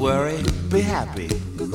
worry, be happy.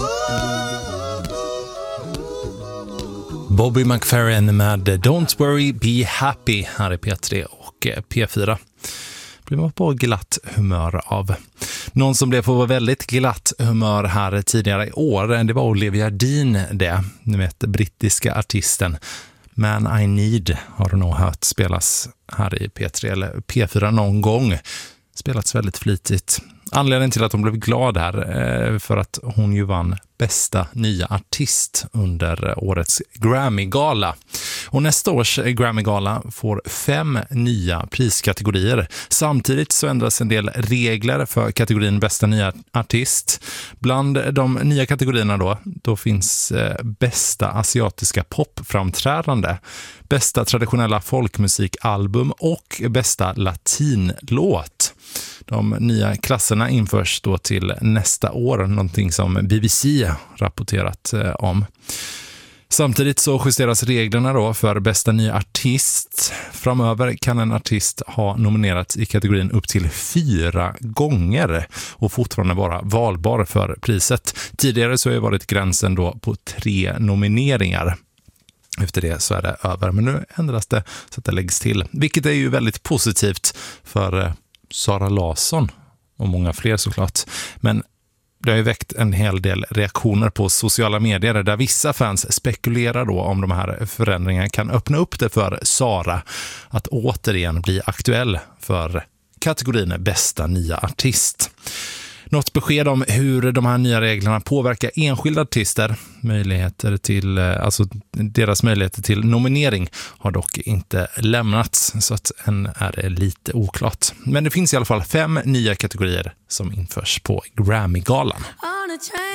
Bobby McFerrin med Don't Worry, Be Happy här i P3 och P4. Blir man på glatt humör av. Någon som blev på väldigt glatt humör här tidigare i år, det var Olivia Dean det. Ni vet, brittiska artisten. Man I Need har du nog hört spelas här i P3 eller P4 någon gång. Spelats väldigt flitigt. Anledningen till att hon blev glad här för att hon ju vann bästa nya artist under årets Grammy-gala. Och nästa års Grammy-gala får 5 nya priskategorier. Samtidigt så ändras en del regler för kategorin bästa nya artist. Bland de nya kategorierna då finns bästa asiatiska popframträdande, bästa traditionella folkmusikalbum och bästa latinlåt. De nya klasserna införs då till nästa år, någonting som BBC rapporterat om. Samtidigt så justeras reglerna då för bästa nya artist. Framöver kan en artist ha nominerats i kategorin upp till 4 gånger och fortfarande vara valbar för priset. Tidigare så har det varit gränsen då på 3 nomineringar. Efter det så är det över, men nu ändras det så att det läggs till. Vilket är ju väldigt positivt för Sara Larsson och många fler såklart. Men det har ju väckt en hel del reaktioner på sociala medier där vissa fans spekulerar då om de här förändringarna kan öppna upp det för Sara att återigen bli aktuell för kategorin bästa nya artist. Något besked om hur de här nya reglerna påverkar enskilda artister, deras möjligheter till nominering har dock inte lämnats, så att än är det lite oklart. Men det finns i alla fall 5 nya kategorier som införs på Grammy-galan.